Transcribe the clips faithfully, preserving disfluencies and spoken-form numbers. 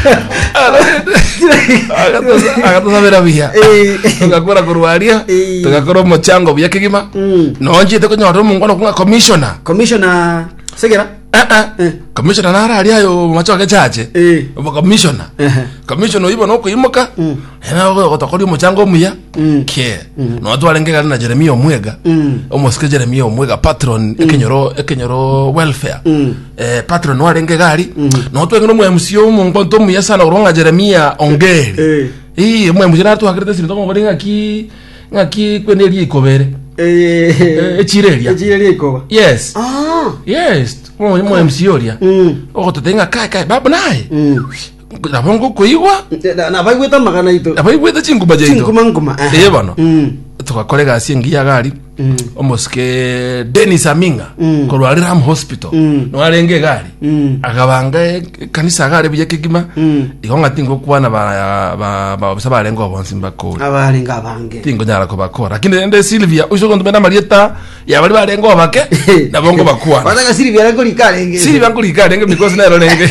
agatoza vera bia tugakora kurwaria tugakora mochango bya kigima nonje te kunyora mungu no kunga commissioner commissioner segera ah ah commissioner nara ali ayo machoke chache obo commissioner commissioner ibo no kuimuka ena go tokori mochango muya ke no twalengega na Jeremia Omwega omoske Jeremia Omwega patron ekenyoro ekenyoro welfare eh patron walengega ali no twenge no mwemsio mungu to muya sana uronga Jeremia Ongeri eh mwemsio tu hakirete sinto ngo ngoringa ki ngaki kweneli ikobere eh echirelia echirelia ikoba yes ah yes mo mo M C oria o to tenga kai kai babu nai na bongo kuigwa na baigweta magana ito abaigweta chinguma jaito chinguma nguma eh bano tukakolega asingia gari omoske Dennis Aminga ko Ram Hospital no arenge gari agabanga kanisa gari bije kigima ikonga tingo kwana ba ba ba sabarengo bonsimba ko abarenga bange tingo nyara ko bakora lakini ende Silvia usho ndo mena Marieta ya bali barengo bake na bongo bakwana wataka Silvia rango likarenge Silvia ngo likarenge because na renge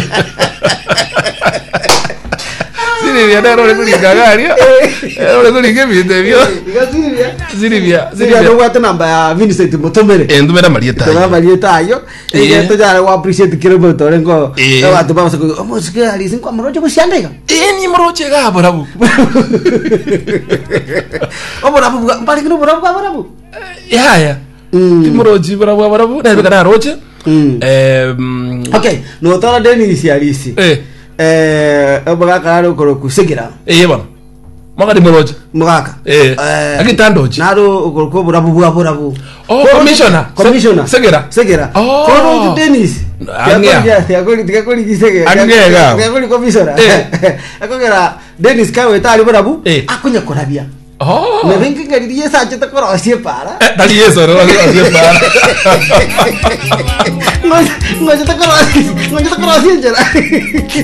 Silvia na role likagari role kulige bidebyo Silvia Silvia Silvia no wata namba ya Vincent Motomere endo mena Marieta ndo Marieta ayo e to jara wa appreciate kire boto rengo watu ba so omoske ali sin kwa mroje bushandega eh ni mroje ga borabu oborabu bali kino borabu borabu ya ya ti mroje borabu borabu na beka na roje eh okay no tola Dennis alisi eh eh obaga karo koro kusigira eh bana magari mroje mugaka eh agitandoje naro ko borabu borabu oh commissioner commissioner segera segera ko Dennis angea yakoli tikakoli kisegera angea yakoli commissioner akogera Dennis kawe tali borabu akunya korabia oh me venga ngariye sache te koro asie para dali eso no asie para no no te koro asie no te koro asie